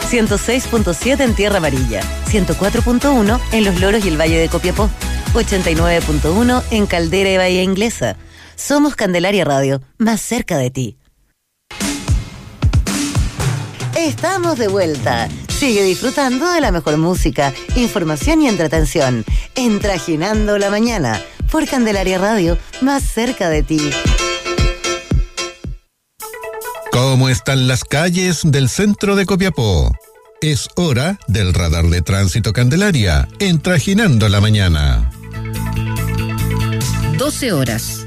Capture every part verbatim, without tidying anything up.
ciento seis punto siete en Tierra Amarilla, ciento cuatro punto uno en Los Loros y el Valle de Copiapó, ochenta y nueve punto uno en Caldera y Bahía Inglesa. Somos Candelaria Radio, más cerca de ti. Estamos de vuelta. Sigue disfrutando de la mejor música, información y entretención en Trajinando la Mañana por Candelaria Radio, más cerca de ti. ¿Cómo están las calles del centro de Copiapó? Es hora del radar de tránsito Candelaria en Trajinando la Mañana. doce horas.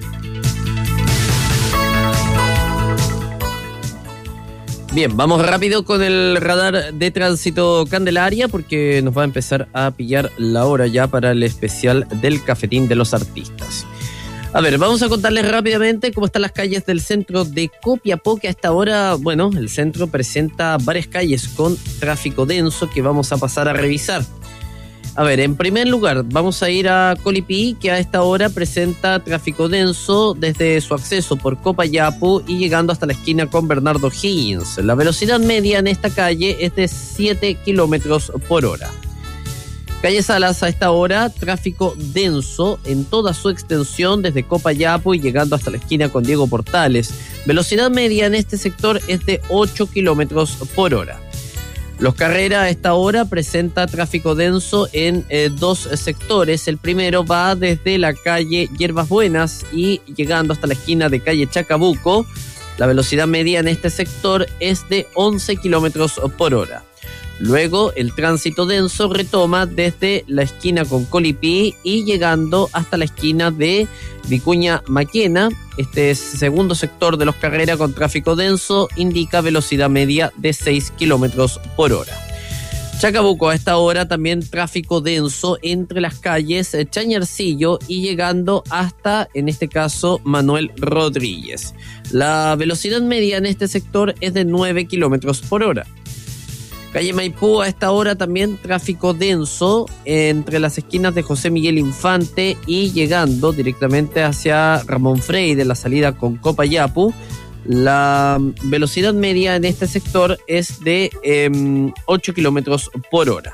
Bien, vamos rápido con el radar de tránsito Candelaria porque nos va a empezar a pillar la hora ya para el especial del Cafetín de los Artistas. A ver, vamos a contarles rápidamente cómo están las calles del centro de Copiapó, que a esta hora, bueno, el centro presenta varias calles con tráfico denso que vamos a pasar a revisar. A ver, en primer lugar, vamos a ir a Colipí, que a esta hora presenta tráfico denso desde su acceso por Copayapu y llegando hasta la esquina con Bernardo Higgins. La velocidad media en esta calle es de siete kilómetros por hora. Calle Salas, a esta hora, tráfico denso en toda su extensión desde Copayapu y llegando hasta la esquina con Diego Portales. Velocidad media en este sector es de ocho kilómetros por hora. Los Carrera a esta hora presenta tráfico denso en eh, dos sectores. El primero va desde la calle Hierbas Buenas y llegando hasta la esquina de calle Chacabuco. La velocidad media en este sector es de once kilómetros por hora. Luego el tránsito denso retoma desde la esquina con Colipí y llegando hasta la esquina de Vicuña Maquena. Este segundo sector de los Carrera con tráfico denso indica velocidad media de seis kilómetros por hora. Chacabuco a esta hora también tráfico denso entre las calles Chañarcillo y llegando hasta, en este caso, Manuel Rodríguez. La velocidad media en este sector es de nueve kilómetros por hora. Calle Maipú a esta hora también tráfico denso entre las esquinas de José Miguel Infante y llegando directamente hacia Ramón Freire, la salida con Copayapu. La velocidad media en este sector es de eh, ocho kilómetros por hora.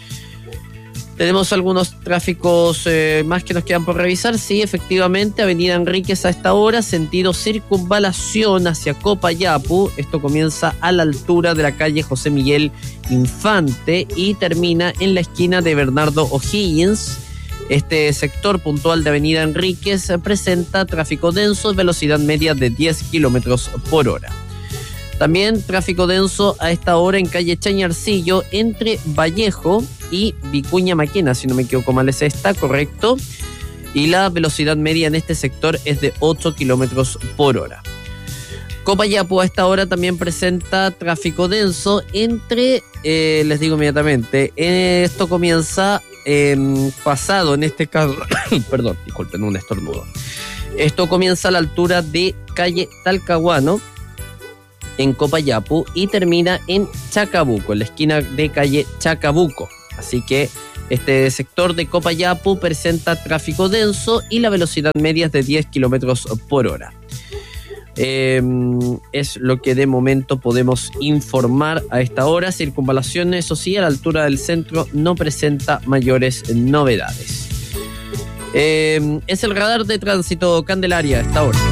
Tenemos algunos tráficos eh, más que nos quedan por revisar. Sí, efectivamente, Avenida Enríquez a esta hora, sentido circunvalación hacia Copayapu. Esto comienza a la altura de la calle José Miguel Infante y termina en la esquina de Bernardo O'Higgins. Este sector puntual de Avenida Enríquez presenta tráfico denso, velocidad media de diez kilómetros por hora. También tráfico denso a esta hora en calle Chañarcillo entre Vallejo y Vicuña Maquena, si no me equivoco mal es esta, correcto. Y la velocidad media en este sector es de ocho kilómetros por hora. Copayapu a esta hora también presenta tráfico denso entre, eh, les digo inmediatamente, esto comienza eh, pasado en este caso, perdón, disculpen, un estornudo. Esto comienza a la altura de calle Talcahuano en Copayapu y termina en Chacabuco, en la esquina de calle Chacabuco. Así que este sector de Copayapu presenta tráfico denso y la velocidad media es de diez kilómetros por hora. Eh, es lo que de momento podemos informar a esta hora. Circunvalación, eso sí, a la altura del centro no presenta mayores novedades. Eh, es el radar de tránsito Candelaria a esta hora.